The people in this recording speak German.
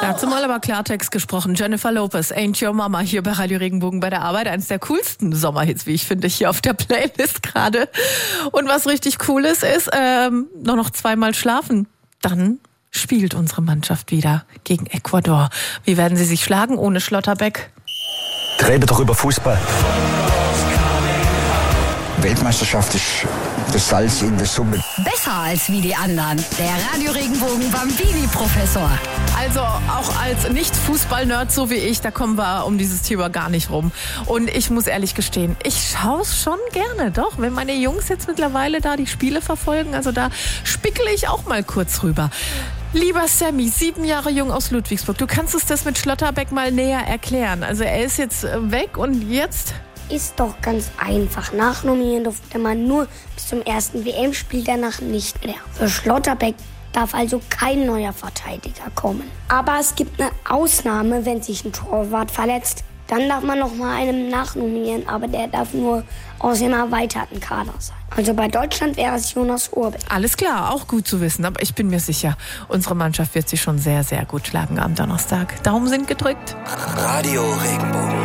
Da hat sie mal aber Klartext gesprochen. Jennifer Lopez, Ain't Your Mama, hier bei Radio Regenbogen bei der Arbeit. Eines der coolsten Sommerhits, wie ich finde, hier auf der Playlist gerade. Und was richtig cool ist, noch zweimal schlafen. Dann spielt unsere Mannschaft wieder gegen Ecuador. Wie werden sie sich schlagen ohne Schlotterbeck? Rede doch über Fußball. Weltmeisterschaft ist das Salz in der Suppe. Besser als wie die anderen. Der Radio Regenbogen Bambini-Professor. Also auch als Nicht-Fußball-Nerd so wie ich, da kommen wir um dieses Thema gar nicht rum. Und ich muss ehrlich gestehen, ich schaue es schon gerne, doch. Wenn meine Jungs jetzt mittlerweile da die Spiele verfolgen, also da spickle ich auch mal kurz rüber. Lieber Sammy, 7 Jahre jung aus Ludwigsburg, du kannst uns das mit Schlotterbeck mal näher erklären. Also er ist jetzt weg und jetzt? Ist doch ganz einfach. Nachnominieren durfte man nur bis zum ersten WM-Spiel, danach nicht mehr. Für Schlotterbeck darf also kein neuer Verteidiger kommen. Aber es gibt eine Ausnahme, wenn sich ein Torwart verletzt. Dann darf man noch mal einen nachnominieren, aber der darf nur aus dem erweiterten Kader sein. Also bei Deutschland wäre es Jonas Urbich. Alles klar, auch gut zu wissen, aber ich bin mir sicher, unsere Mannschaft wird sich schon sehr, sehr gut schlagen am Donnerstag. Daumen sind gedrückt. Radio Regenbogen.